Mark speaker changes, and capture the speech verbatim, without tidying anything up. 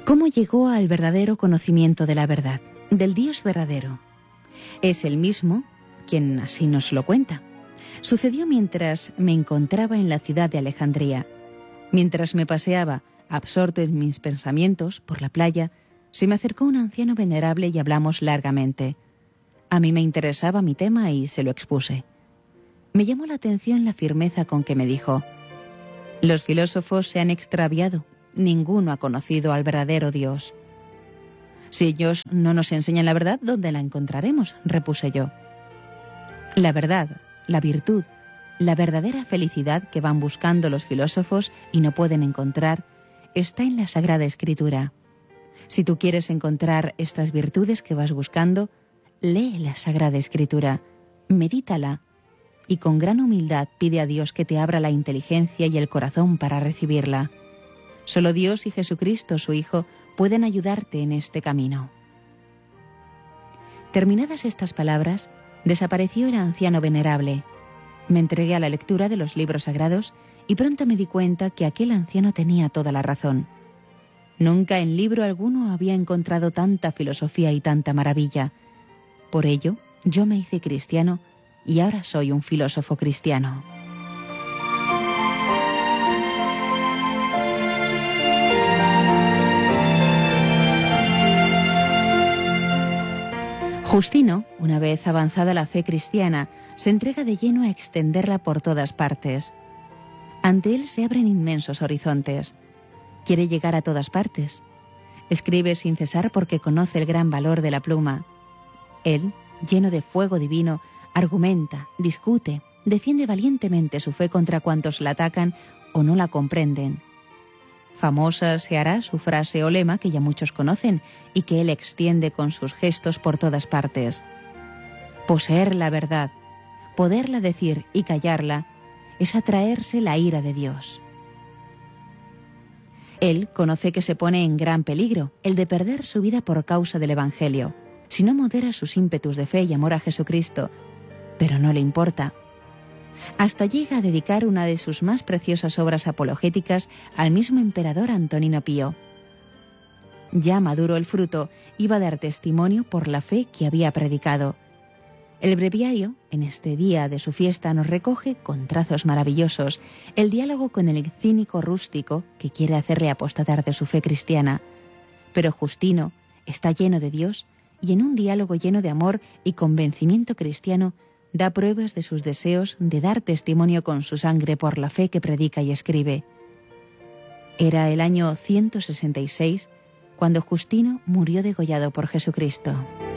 Speaker 1: ¿Cómo llegó al verdadero conocimiento de la verdad, del Dios verdadero? Es el mismo quien así nos lo cuenta. Sucedió mientras me encontraba en la ciudad de Alejandría. Mientras me paseaba, absorto en mis pensamientos, por la playa, se me acercó un anciano venerable y hablamos largamente. A mí me interesaba mi tema y se lo expuse. Me llamó la atención la firmeza con que me dijo: los filósofos se han extraviado, ninguno ha conocido al verdadero Dios. Si ellos no nos enseñan la verdad, ¿dónde la encontraremos?, repuse yo. La verdad, la virtud, la verdadera felicidad que van buscando los filósofos y no pueden encontrar, está en la Sagrada Escritura. Si tú quieres encontrar estas virtudes que vas buscando, lee la Sagrada Escritura, medítala y con gran humildad pide a Dios que te abra la inteligencia y el corazón para recibirla. Solo Dios y Jesucristo, su Hijo, pueden ayudarte en este camino. Terminadas estas palabras, desapareció el anciano venerable. Me entregué a la lectura de los libros sagrados y pronto me di cuenta que aquel anciano tenía toda la razón. Nunca en libro alguno había encontrado tanta filosofía y tanta maravilla. Por ello, yo me hice cristiano y ahora soy un filósofo cristiano. Justino, una vez avanzada la fe cristiana, se entrega de lleno a extenderla por todas partes. Ante él se abren inmensos horizontes. Quiere llegar a todas partes. Escribe sin cesar porque conoce el gran valor de la pluma. Él, lleno de fuego divino, argumenta, discute, defiende valientemente su fe contra cuantos la atacan o no la comprenden. Famosa se hará su frase o lema que ya muchos conocen y que él extiende con sus gestos por todas partes. Poseer la verdad, poderla decir y callarla, es atraerse la ira de Dios. Él conoce que se pone en gran peligro el de perder su vida por causa del Evangelio, si no modera sus ímpetus de fe y amor a Jesucristo, pero no le importa. Hasta llega a dedicar una de sus más preciosas obras apologéticas al mismo emperador Antonino Pío. Ya maduro el fruto, iba a dar testimonio por la fe que había predicado. El breviario, en este día de su fiesta, nos recoge, con trazos maravillosos, el diálogo con el cínico rústico que quiere hacerle apostatar de su fe cristiana. Pero Justino está lleno de Dios y en un diálogo lleno de amor y convencimiento cristiano da pruebas de sus deseos de dar testimonio con su sangre por la fe que predica y escribe. Era el año ciento sesenta y seis cuando Justino murió degollado por Jesucristo.